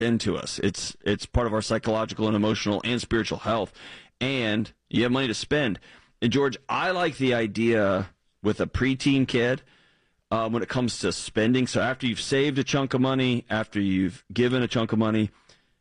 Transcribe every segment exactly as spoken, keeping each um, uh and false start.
into us. It's it's part of our psychological and emotional and spiritual health. And you have money to spend. And George, I like the idea with a preteen kid uh, when it comes to spending. So after you've saved a chunk of money, after you've given a chunk of money,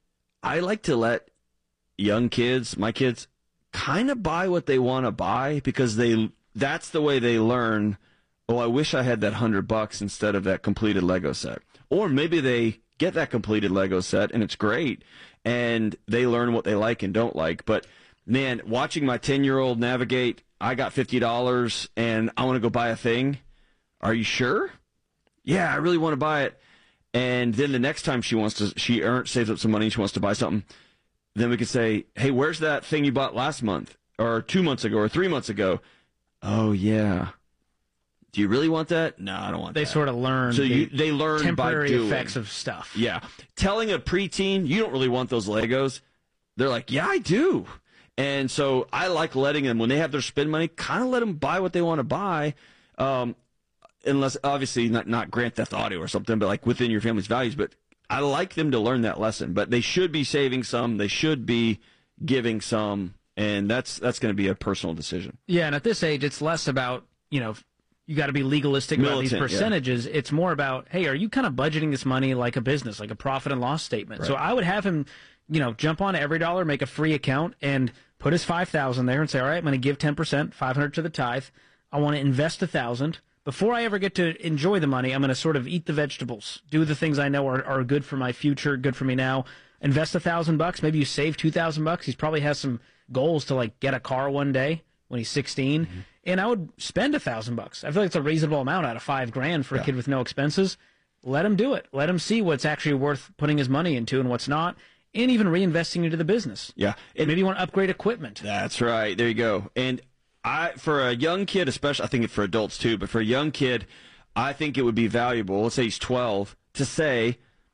I like to let young kids, my kids, kind of buy what they want to buy because they that's the way they learn. Oh, I wish I had that hundred bucks instead of that completed Lego set. Or maybe they get that completed Lego set and it's great and they learn what they like and don't like. But man, watching my ten-year-old navigate, I got fifty dollars and I want to go buy a thing. Are you sure? Yeah, I really want to buy it. And then the next time she wants to, she earns, saves up some money, she wants to buy something, then we could say, hey, where's that thing you bought last month or two months ago or three months ago? Oh, yeah. Do you really want that? No, I don't want they that. They sort of learn. So you, they learn temporary by doing. effects of stuff. Yeah. Telling a preteen, you don't really want those Legos. They're like, yeah, I do. And so I like letting them, when they have their spend money, kind of let them buy what they want to buy. Um, unless, obviously, not, not Grand Theft Auto or something, but like within your family's values. But I like them to learn that lesson. But they should be saving some. They should be giving some. And that's that's going to be a personal decision. Yeah, and at this age, it's less about, you know, you got to be legalistic Militant, about these percentages. Yeah. It's more about, hey, are you kind of budgeting this money like a business, like a profit and loss statement? Right. So I would have him, you know, jump on every dollar, make a free account, and put his five thousand there and say, all right, I'm going to give ten percent, five hundred to the tithe. I want to invest one thousand. Before I ever get to enjoy the money, I'm going to sort of eat the vegetables, do the things I know are, are good for my future, good for me now. Invest a thousand bucks. Maybe you save two thousand bucks. He probably has some goals to like get a car one day when he's sixteen. Mm-hmm. And I would spend a thousand bucks. I feel like it's a reasonable amount out of five grand for yeah. a kid with no expenses. Let him do it. Let him see what's actually worth putting his money into and what's not, and even reinvesting into the business. Yeah, and maybe you want to upgrade equipment. That's right. There you go. And I, for a young kid, especially, I think for adults too, but for a young kid, I think it would be valuable. Let's say he's twelve, to say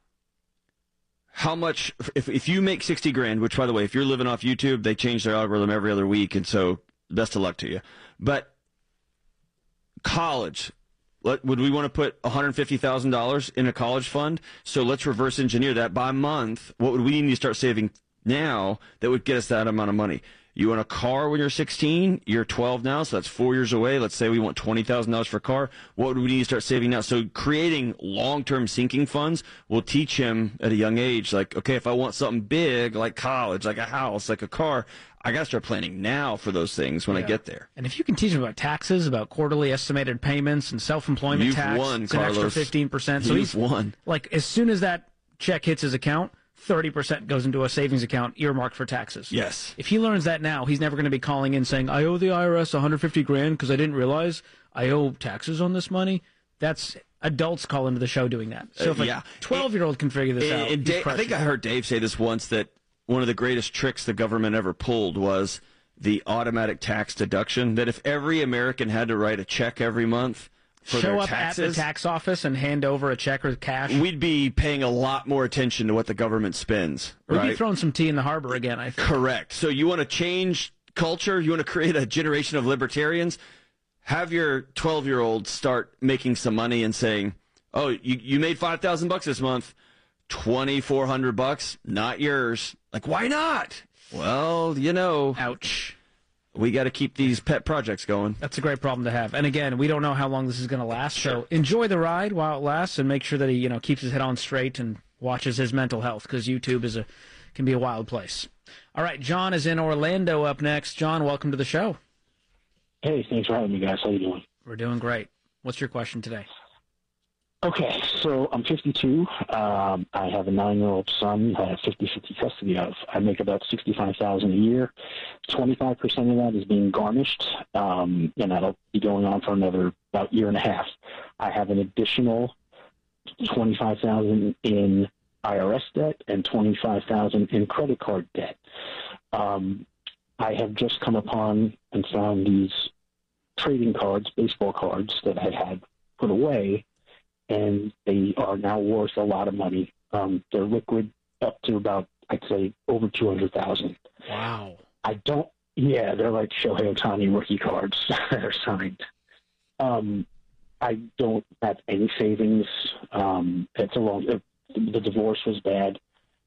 how much. If if you make sixty grand, which by the way, if you're living off YouTube, they change their algorithm every other week, and so best of luck to you. But college, let, would we want to put one hundred fifty thousand dollars in a college fund? So let's reverse engineer that by month. What would we need to start saving now that would get us that amount of money? You want a car when you're sixteen, you're twelve now, so that's four years away. Let's say we want twenty thousand dollars for a car. What would we need to start saving now? So creating long-term sinking funds will teach him at a young age, like, okay, if I want something big, like college, like a house, like a car, I got to start planning now for those things when yeah. I get there. And if you can teach him about taxes, about quarterly estimated payments and self-employment You've tax, won, it's an Carlos. extra fifteen percent. So You've he's won. Like, as soon as that check hits his account, thirty percent goes into a savings account earmarked for taxes. Yes. If he learns that now, he's never going to be calling in saying, I owe the I R S one hundred fifty grand because I didn't realize I owe taxes on this money. That's adults call into the show doing that. So if uh, a yeah. twelve-year-old can figure this and, out, and Dave, I think I heard Dave say this once, that one of the greatest tricks the government ever pulled was the automatic tax deduction, that if every American had to write a check every month for show their up taxes, at the tax office and hand over a check or cash, we'd be paying a lot more attention to what the government spends. We'd right? be throwing some tea in the harbor again, I think. Correct. So you want to change culture? You want to create a generation of libertarians? Have your twelve-year-old start making some money and saying, oh, you, you made five thousand bucks this month, twenty-four hundred bucks, not yours. Like, why not? Well, you know. Ouch. We got to keep these pet projects going. That's a great problem to have. And again, we don't know how long this is going to last. Sure. So enjoy the ride while it lasts, and make sure that he, you know, keeps his head on straight and watches his mental health, because YouTube is a can be a wild place. All right, John is in Orlando up next. John, welcome to the show. Hey, thanks for having me, guys. How you doing? We're doing great. What's your question today? Okay, so I'm fifty-two. Um, I have a nine-year-old son I have fifty-fifty custody of. I make about sixty-five thousand dollars a year. twenty-five percent of that is being garnished, um, and that'll be going on for another about year and a half. I have an additional twenty-five thousand dollars in I R S debt and twenty-five thousand dollars in credit card debt. Um, I have just come upon and found these trading cards, baseball cards, that I had put away, and they are now worth a lot of money. Um, they're liquid up to about, I'd say, over two hundred thousand dollars. Wow. I don't, yeah, they're like Shohei Ohtani rookie cards that are signed. Um, I don't have any savings. Um, it's a long, uh, the divorce was bad.